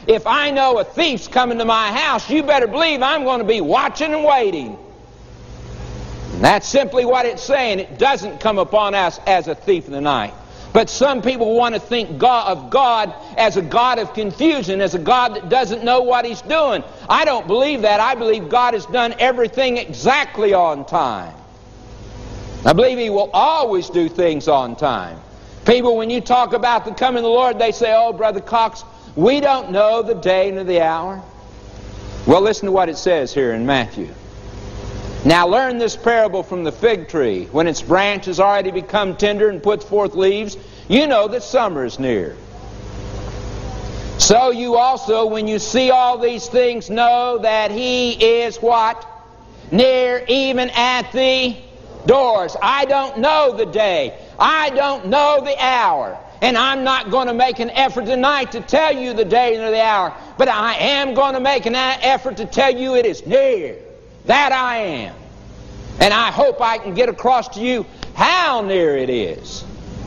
If I know a thief's coming to my house, you better believe I'm going to be watching and waiting. And that's simply what it's saying. It doesn't come upon us as a thief in the night. But some people want to think of God as a God of confusion, as a God that doesn't know what He's doing. I don't believe that. I believe God has done everything exactly on time. I believe He will always do things on time. People, when you talk about the coming of the Lord, they say, "Oh, Brother Cox, we don't know the day nor the hour." Well, listen to what it says here in Matthew. "Now learn this parable from the fig tree. When its branch has already become tender and puts forth leaves, you know that summer is near. So you also, when you see all these things, know that He is" what? "Near, even at the doors." I don't know the day. I don't know the hour. And I'm not going to make an effort tonight to tell you the day nor the hour. But I am going to make an effort to tell you it is near. That I am. And I hope I can get across to you how near it is.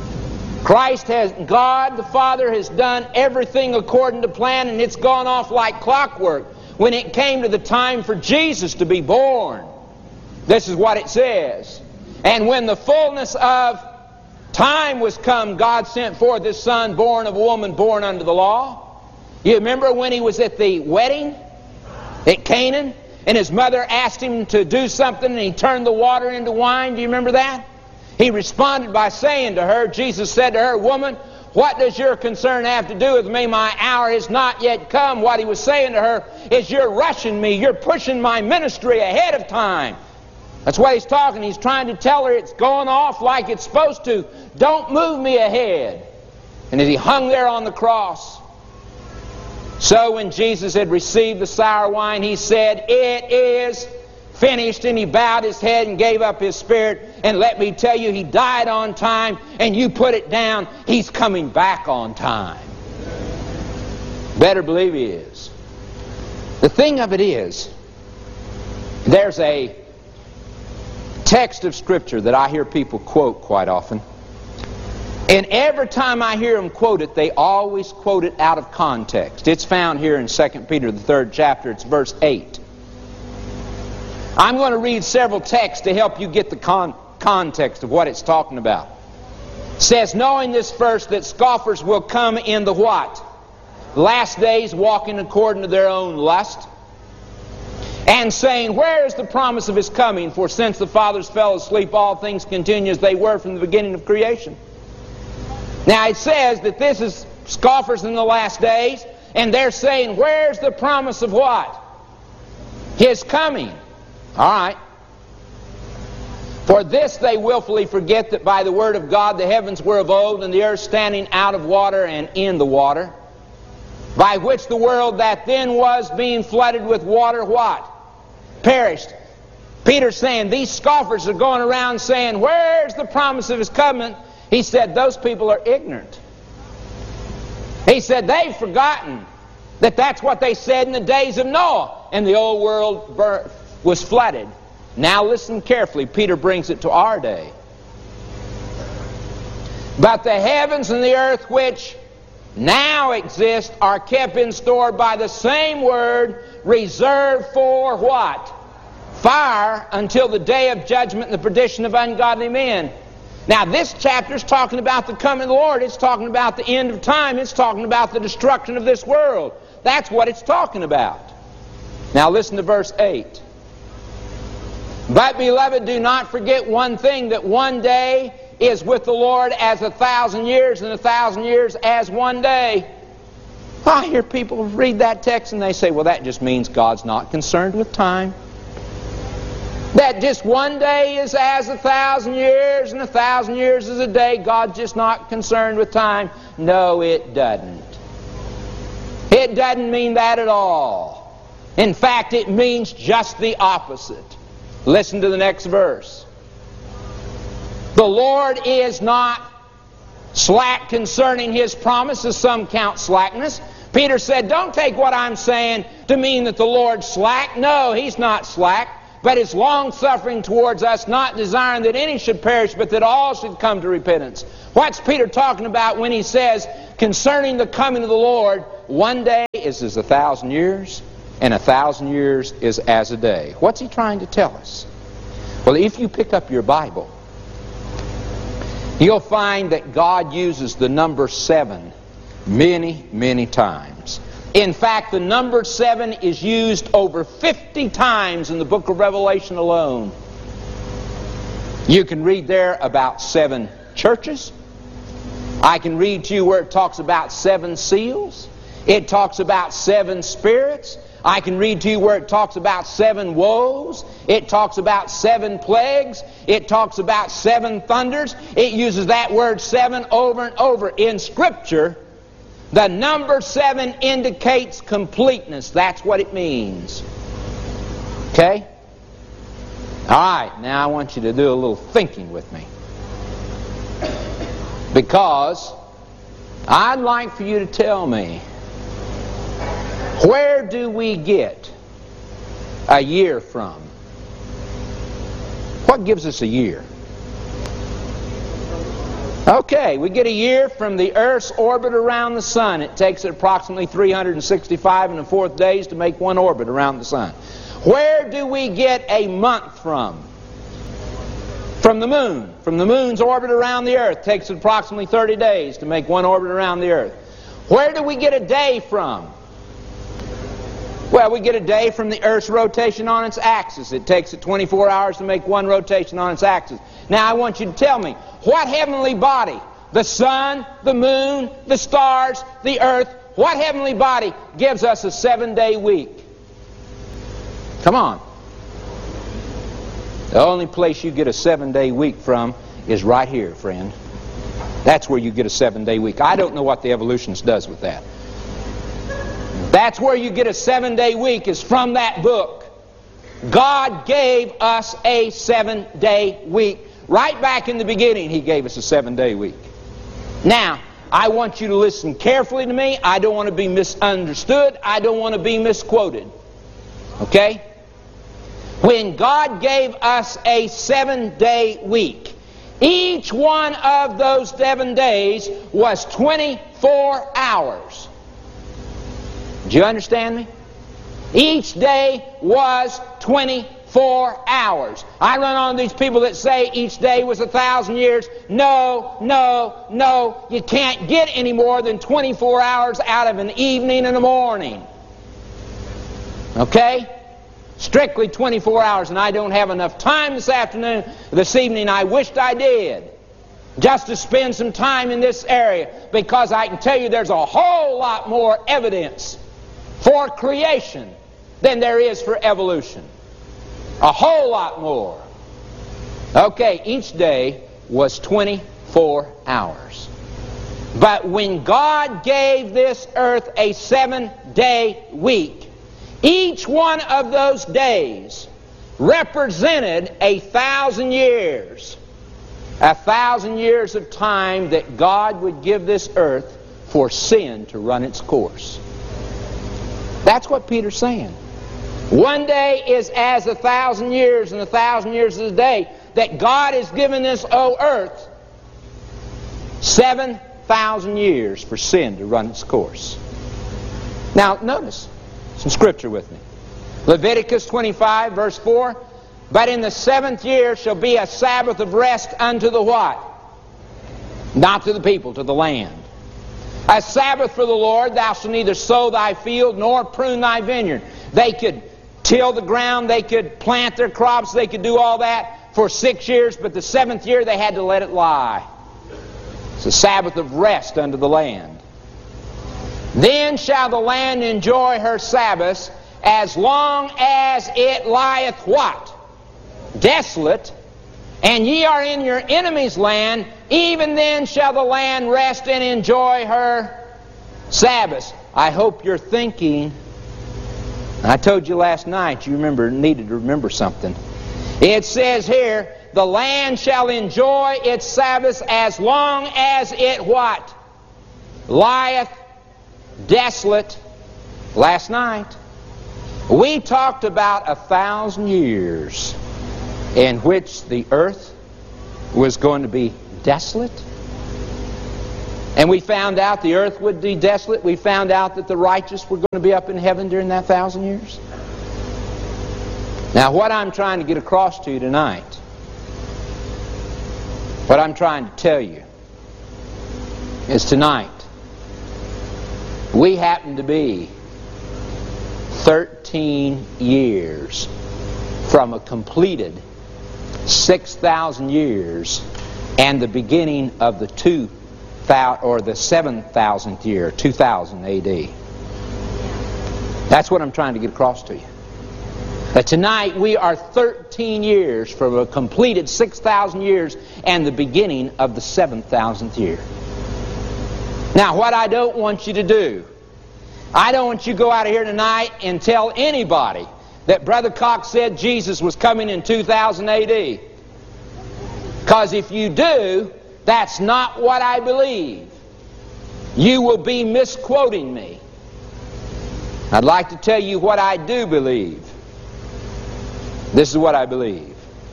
God the Father has done everything according to plan, and it's gone off like clockwork when it came to the time for Jesus to be born. This is what it says. "And when the fullness of time was come, God sent forth His Son, born of a woman, born under the law." You remember when He was at the wedding at Canaan? And his mother asked Him to do something, and He turned the water into wine. Do you remember that? He responded by saying to her, Jesus said to her, "Woman, what does your concern have to do with me? My hour is not yet come." What He was saying to her is, you're rushing me. You're pushing my ministry ahead of time. That's what He's talking. He's trying to tell her it's going off like it's supposed to. Don't move me ahead. And as He hung there on the cross, so when Jesus had received the sour wine, He said, "It is finished." And He bowed His head and gave up His spirit. And let me tell you, He died on time, and you put it down, He's coming back on time. Better believe He is. The thing of it is, there's a text of Scripture that I hear people quote quite often. And every time I hear them quote it, they always quote it out of context. It's found here in 2 Peter, the 3rd chapter. It's verse 8. I'm going to read several texts to help you get the context of what it's talking about. It says, "Knowing this first, that scoffers will come in the" what? "Last days, walking according to their own lust, and saying, where is the promise of His coming? For since the fathers fell asleep, all things continue as they were from the beginning of creation." Now it says that this is scoffers in the last days, and they're saying, where's the promise of what? His coming. All right. "For this they willfully forget that by the word of God the heavens were of old, and the earth standing out of water and in the water, by which the world that then was, being flooded with water," what? "Perished." Peter's saying these scoffers are going around saying, where's the promise of His coming? He said those people are ignorant. He said they've forgotten that that's what they said in the days of Noah, and the old world was flooded. Now listen carefully. Peter brings it to our day. "But the heavens and the earth which now exist are kept in store by the same word, reserved for" what? "Fire, until the day of judgment and the perdition of ungodly men." Now this chapter is talking about the coming of the Lord. It's talking about the end of time. It's talking about the destruction of this world. That's what it's talking about. Now listen to verse 8. "But, beloved, do not forget one thing, that one day is with the Lord as 1,000 years, and 1,000 years as one day." I hear people read that text and they say, well, that just means God's not concerned with time. That just one day is as 1,000 years, and 1,000 years is a day. God's just not concerned with time. No, it doesn't. It doesn't mean that at all. In fact, it means just the opposite. Listen to the next verse. "The Lord is not slack concerning His promises, some count slackness." Peter said, don't take what I'm saying to mean that the Lord's slack. No, He's not slack, but is long-suffering towards us, not desiring that any should perish, but that all should come to repentance. What's Peter talking about when he says, concerning the coming of the Lord, one day is as 1,000 years, and 1,000 years is as a day. What's he trying to tell us? Well, if you pick up your Bible, you'll find that God uses the number 7 many, many times. In fact, the number 7 is used over 50 times in the book of Revelation alone. You can read there about 7 churches. I can read to you where it talks about 7 seals. It talks about 7 spirits. I can read to you where it talks about 7 woes. It talks about 7 plagues. It talks about 7 thunders. It uses that word 7 over and over. In Scripture, the number 7 indicates completeness. That's what it means. Okay? All right, now I want you to do a little thinking with me. Because I'd like for you to tell me, where do we get a year from? What gives us a year? Okay, we get a year from the Earth's orbit around the Sun. It takes it approximately 365 1/4 days to make one orbit around the Sun. Where do we get a month from? From the Moon. From the Moon's orbit around the Earth. It takes it approximately 30 days to make one orbit around the Earth. Where do we get a day from? Well, we get a day from the Earth's rotation on its axis. It takes it 24 hours to make one rotation on its axis. Now I want you to tell me, what heavenly body, the Sun, the Moon, the stars, the Earth, what heavenly body gives us a 7-day week? Come on. The only place you get a 7-day week from is right here, friend. That's where you get a 7-day week. I don't know what the evolutionist does with that. That's where you get a 7-day week, is from that book. God gave us a 7-day week. Right back in the beginning, He gave us a 7-day week. Now, I want you to listen carefully to me. I don't want to be misunderstood. I don't want to be misquoted. Okay? When God gave us a 7-day week, each one of those 7 days was 24 hours. Do you understand me? Each day was 24 hours. I run on these people that say each day was 1,000 years. No, no, no. You can't get any more than 24 hours out of an evening and a morning. Okay? Strictly 24 hours, and I don't have enough time this evening. I wished I did, just to spend some time in this area, because I can tell you there's a whole lot more evidence for creation than there is for evolution. A whole lot more. Okay, each day was 24 hours. But when God gave this earth a 7-day week, each one of those days represented 1,000 years. 1,000 years of time that God would give this earth for sin to run its course. That's what Peter's saying. One day is as 1,000 years, and 1,000 years is a day. That God has given this earth 7,000 years for sin to run its course. Now, notice some scripture with me. Leviticus 25, verse 4. But in the 7th year shall be a Sabbath of rest unto the what? Not to the people, to the land. A Sabbath for the Lord. Thou shalt neither sow thy field nor prune thy vineyard. They could till the ground, they could plant their crops, they could do all that for 6 years, but the 7th year they had to let it lie. It's a Sabbath of rest unto the land. Then shall the land enjoy her Sabbaths as long as it lieth what? Desolate. And ye are in your enemy's land, even then shall the land rest and enjoy her Sabbaths. I hope you're thinking, I told you last night, you needed to remember something. It says here, the land shall enjoy its Sabbaths as long as it what? Lieth desolate. Last night we talked about 1,000 years in which the earth was going to be desolate. And we found out the earth would be desolate. We found out that the righteous were going to be up in heaven during that 1,000 years. Now, what I'm trying to get across to you tonight, what I'm trying to tell you, is tonight, we happen to be 13 years from a completed 6,000 years and the beginning of the 7,000th year, 2000 A.D. That's what I'm trying to get across to you. That tonight we are 13 years from a completed 6,000 years and the beginning of the 7,000th year. Now, what I don't want you to do, I don't want you to go out of here tonight and tell anybody that Brother Cox said Jesus was coming in 2000 A.D. Because if you do, that's not what I believe. You will be misquoting me. I'd like to tell you what I do believe. This is what I believe.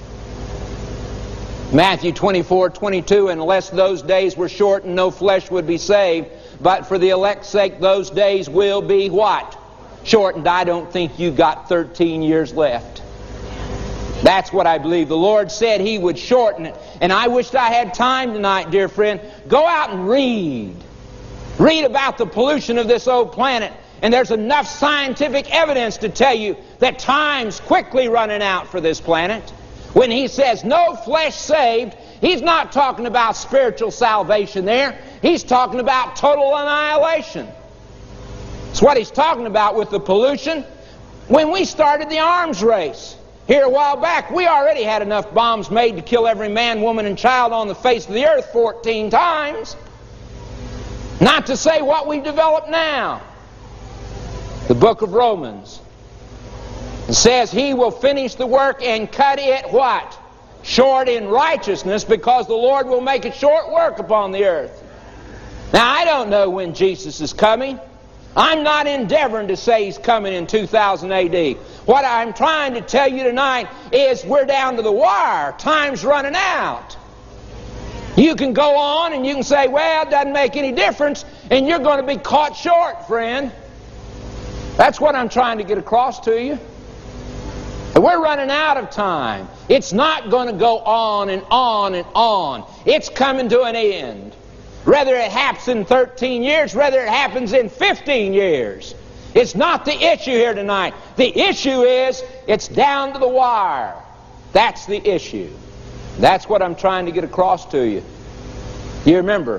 Matthew 24:22, unless those days were shortened, no flesh would be saved. But for the elect's sake, those days will be what? Shortened. I don't think you got 13 years left. That's what I believe. The Lord said He would shorten it. And I wished I had time tonight, dear friend. Go out and read. Read about the pollution of this old planet. And there's enough scientific evidence to tell you that time's quickly running out for this planet. When He says no flesh saved, He's not talking about spiritual salvation there. He's talking about total annihilation. It's what He's talking about with the pollution. When we started the arms race here a while back, we already had enough bombs made to kill every man, woman, and child on the face of the earth 14 times. Not to say what we've developed now. The book of Romans, it says He will finish the work and cut it what? Short in righteousness, because the Lord will make it short work upon the earth. Now, I don't know when Jesus is coming. I'm not endeavoring to say He's coming in 2000 A.D. What I'm trying to tell you tonight is we're down to the wire. Time's running out. You can go on and you can say, well, it doesn't make any difference, and you're going to be caught short, friend. That's what I'm trying to get across to you. We're running out of time. It's not going to go on and on and on. It's coming to an end. Whether it happens in 13 years, whether it happens in 15 years. It's not the issue here tonight. The issue is it's down to the wire. That's the issue. That's what I'm trying to get across to you. You remember,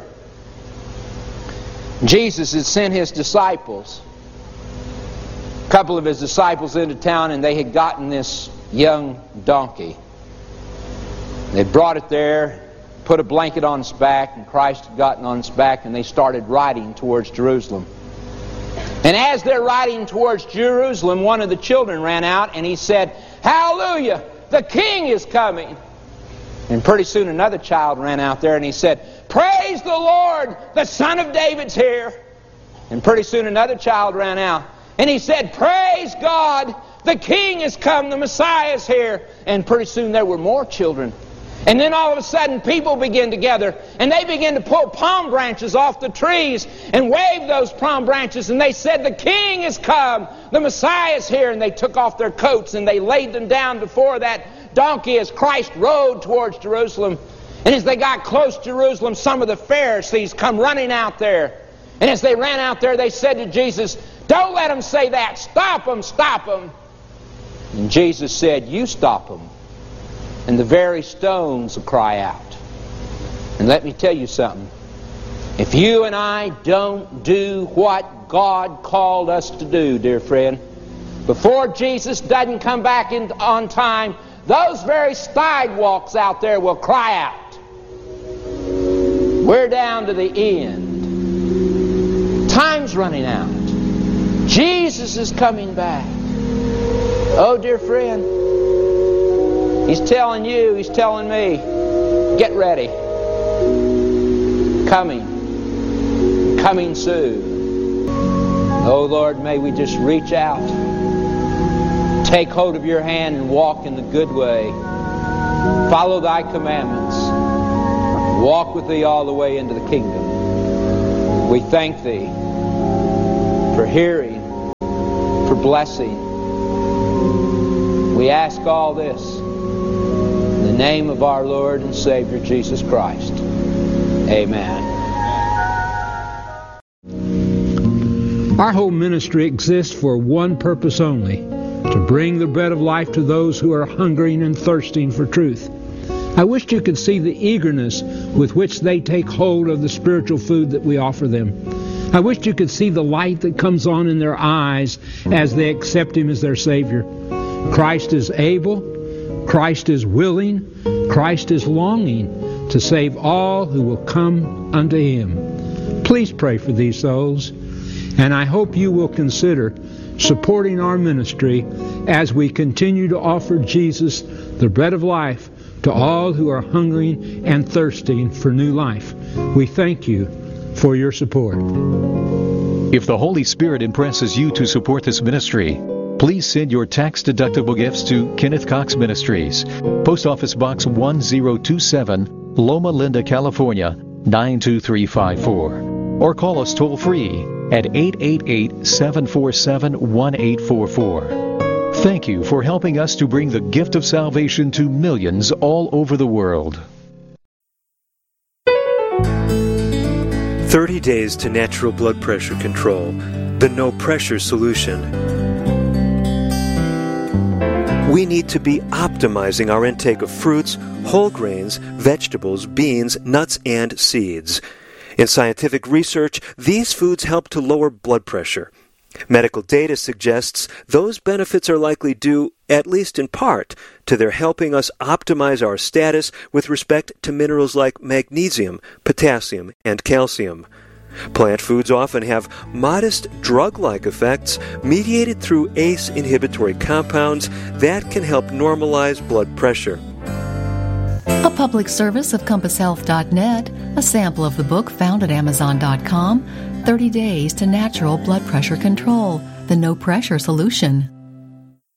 Jesus had sent His disciples, a couple of His disciples, into town, and they had gotten this young donkey. They brought it there, put a blanket on its back, and Christ had gotten on its back, and they started riding towards Jerusalem. And as they're riding towards Jerusalem, one of the children ran out and he said, "Hallelujah, the King is coming." And pretty soon another child ran out there and he said, "Praise the Lord, the Son of David's here." And pretty soon another child ran out and he said, "Praise God, the King has come, the Messiah is here." And pretty soon there were more children. And then all of a sudden people began to gather and they began to pull palm branches off the trees and wave those palm branches, and they said, "The King has come, the Messiah is here." And they took off their coats and they laid them down before that donkey as Christ rode towards Jerusalem. And as they got close to Jerusalem, some of the Pharisees come running out there. And as they ran out there, they said to Jesus, "Don't let them say that. Stop them, stop them." And Jesus said, "You stop them, and the very stones will cry out." And let me tell you something. If you and I don't do what God called us to do, dear friend, before Jesus doesn't come back on time, those very sidewalks out there will cry out. We're down to the end. Time's running out. Jesus is coming back. Oh, dear friend, He's telling you, He's telling me, get ready. Coming soon. Oh, Lord, may we just reach out, take hold of Your hand and walk in the good way. Follow Thy commandments. Walk with Thee all the way into the kingdom. We thank Thee for hearing, for blessing. We ask all this in the name of our Lord and Savior Jesus Christ. Amen. Our whole ministry exists for one purpose only, to bring the bread of life to those who are hungering and thirsting for truth. I wish you could see the eagerness with which they take hold of the spiritual food that we offer them. I wish you could see the light that comes on in their eyes as they accept Him as their Savior. Christ is able, Christ is willing, Christ is longing to save all who will come unto Him. Please pray for these souls, and I hope you will consider supporting our ministry as we continue to offer Jesus, the bread of life, to all who are hungering and thirsting for new life. We thank you for your support. If the Holy Spirit impresses you to support this ministry, please send your tax-deductible gifts to Kenneth Cox Ministries, Post Office Box 1027, Loma Linda, California, 92354. Or call us toll-free at 888-747-1844. Thank you for helping us to bring the gift of salvation to millions all over the world. 30 days to natural blood pressure control. The no pressure solution. We need to be optimizing our intake of fruits, whole grains, vegetables, beans, nuts, and seeds. In scientific research, these foods help to lower blood pressure. Medical data suggests those benefits are likely due, at least in part, to their helping us optimize our status with respect to minerals like magnesium, potassium, and calcium. Plant foods often have modest drug-like effects mediated through ACE inhibitory compounds that can help normalize blood pressure. A public service of CompassHealth.net, a sample of the book found at Amazon.com, 30 Days to Natural Blood Pressure Control, the No Pressure Solution.